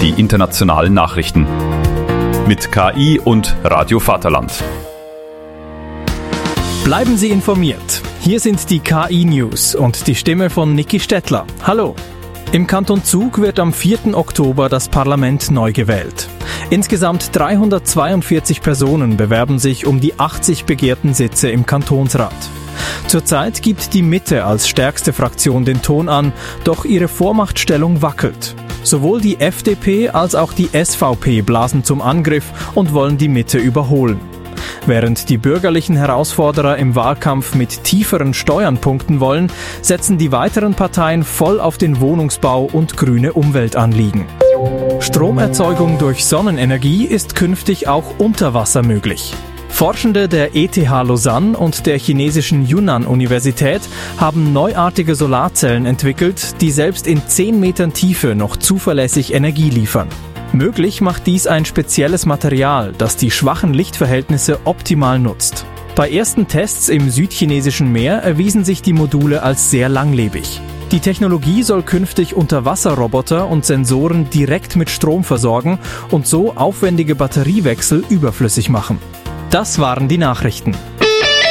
die internationalen Nachrichten. Mit KI und Radio Vaterland. Bleiben Sie informiert. Hier sind die KI-News und die Stimme von Niki Stettler. Hallo. Im Kanton Zug wird am 4. Oktober das Parlament neu gewählt. Insgesamt 342 Personen bewerben sich um die 80 begehrten Sitze im Kantonsrat. Zurzeit gibt die Mitte als stärkste Fraktion den Ton an, doch ihre Vormachtstellung wackelt. Sowohl die FDP als auch die SVP blasen zum Angriff und wollen die Mitte überholen. Während die bürgerlichen Herausforderer im Wahlkampf mit tieferen Steuern punkten wollen, setzen die weiteren Parteien voll auf den Wohnungsbau und grüne Umweltanliegen. Stromerzeugung durch Sonnenenergie ist künftig auch unter Wasser möglich. Forschende der ETH Lausanne und der chinesischen Yunnan-Universität haben neuartige Solarzellen entwickelt, die selbst in 10 Metern Tiefe noch zuverlässig Energie liefern. Möglich macht dies ein spezielles Material, das die schwachen Lichtverhältnisse optimal nutzt. Bei ersten Tests im südchinesischen Meer erwiesen sich die Module als sehr langlebig. Die Technologie soll künftig Unterwasserroboter und Sensoren direkt mit Strom versorgen und so aufwendige Batteriewechsel überflüssig machen. Das waren die Nachrichten.